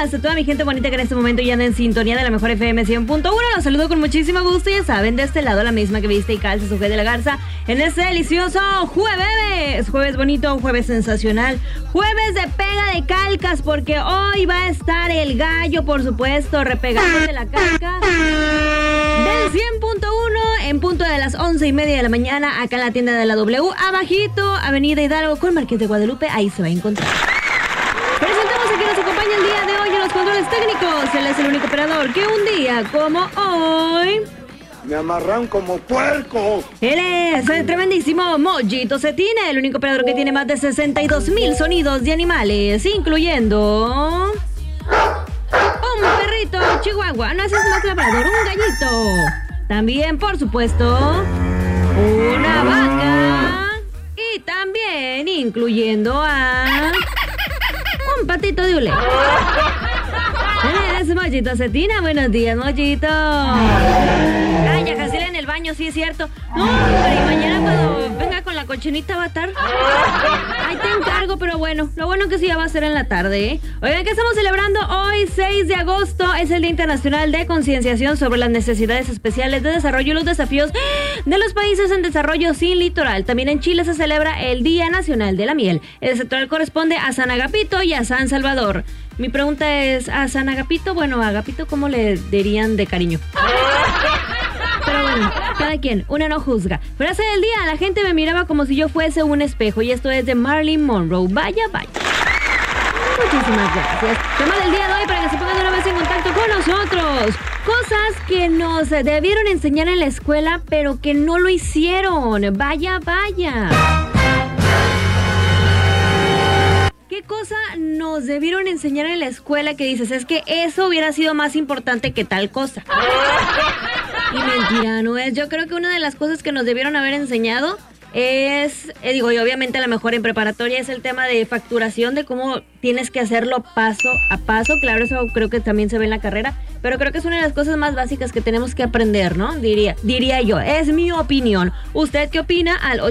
días a toda mi gente bonita que en este momento ya anda en sintonía de la mejor FM 100.1. Los saludo con muchísimo gusto. Ya saben, de este lado la misma que viste y calza, Sofía de la Garza, en este delicioso jueves. Jueves bonito, jueves sensacional, jueves de pega de calcas, porque hoy va a estar el gallo, por supuesto, repegando de la calca del 100.1 en punto de las 11:30 de la mañana, acá en la tienda de la W, abajito, Avenida Hidalgo con Marqués de Guadalupe. Ahí se va a encontrar. Presentamos a quien nos acompaña el día de hoy en los controles técnicos. Él es el único operador que un día como hoy me amarran como puerco. Él es el tremendísimo Mollito Cetina, el único operador que tiene más de 62,000 sonidos de animales, incluyendo un perrito chihuahua, no, ese es más labrador, un gallito. También, por supuesto, una vaca. Y también incluyendo a un patito de hule. Eres Mollito Cetina. Buenos días, Mollito. Ay, ya Jacila en el baño, sí es cierto. No, pero y mañana cuando venga con la cochinita va a estar. Ahí te encargo, pero bueno, lo bueno que sí ya va a ser en la tarde, ¿eh? Oigan, ¿qué estamos celebrando hoy? 6 de agosto es el Día Internacional de Concienciación sobre las Necesidades Especiales de Desarrollo y los desafíos de los países en desarrollo sin litoral. También en Chile se celebra el Día Nacional de la Miel. El sector corresponde a San Agapito y a San Salvador. Mi pregunta es, ¿a San Agapito? Bueno, a Agapito, ¿cómo le dirían de cariño? Pero bueno, cada quien, una no juzga. Frase del día, la gente me miraba como si yo fuese un espejo. Y esto es de Marilyn Monroe. Vaya, vaya. Muchísimas gracias. Tema del día de hoy para que se pongan de una vez en contacto con nosotros. Cosas que nos debieron enseñar en la escuela, pero que no lo hicieron. Vaya, vaya. ¿Qué cosa nos debieron enseñar en la escuela que dices, es que eso hubiera sido más importante que tal cosa? Y mentira, no es. Yo creo que una de las cosas que nos debieron haber enseñado es, y obviamente a lo mejor en preparatoria es el tema de facturación, de cómo tienes que hacerlo paso a paso. Claro, eso creo que también se ve en la carrera, pero creo que es una de las cosas más básicas que tenemos que aprender, ¿no? Diría yo, es mi opinión. ¿Usted qué opina? Al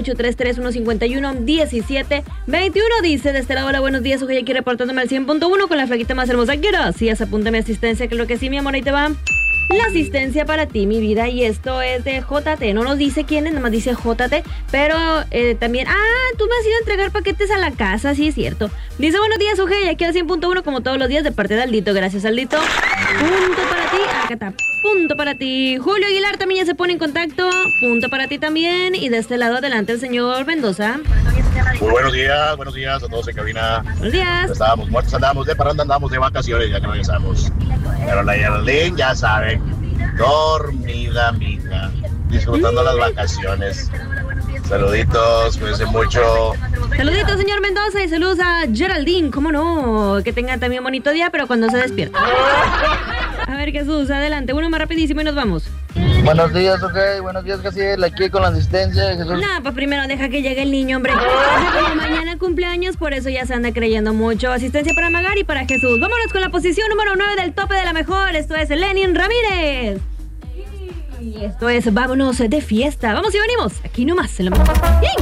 833-151-1721. Dice de este lado, hola, buenos días, oye, aquí reportándome al 100.1 con la flaquita más hermosa. Gracias, apúntame asistencia, creo que sí, mi amor, ahí te va la asistencia para ti, mi vida. Y esto es de JT. No nos dice quién es, nada más dice JT. Pero también, tú me has ido a entregar paquetes a la casa, sí es cierto. Dice, buenos días, Ujey, aquí al 100.1 como todos los días de parte de Aldito. Gracias, Aldito. Punto para ti. Acá está. Punto para ti. Julio Aguilar también ya se pone en contacto. Punto para ti también. Y de este lado adelante el señor Mendoza. Muy buenos días a todos en cabina. Buenos días. Estábamos muertos, andábamos de parranda, andábamos de vacaciones, ya que regresamos. Pero la Yarlín, ya saben, dormida, mija, disfrutando las vacaciones. Saluditos, cuídense mucho. Saluditos, señor Mendoza, y saludos a Geraldine, cómo no, que tengan también bonito día, pero cuando se despierta. A ver, Jesús, adelante, uno más rapidísimo y nos vamos. Buenos días, ok, buenos días, Casiel, aquí con la asistencia, Jesús. No, pues primero deja que llegue el niño, hombre. Como mañana cumpleaños, por eso ya se anda creyendo mucho. Asistencia para Magar y para Jesús. Vámonos con la posición número 9 del tope de la mejor. Esto es Lenin Ramírez. Y esto es Vámonos de Fiesta. Vamos y venimos. Aquí nomás. En la...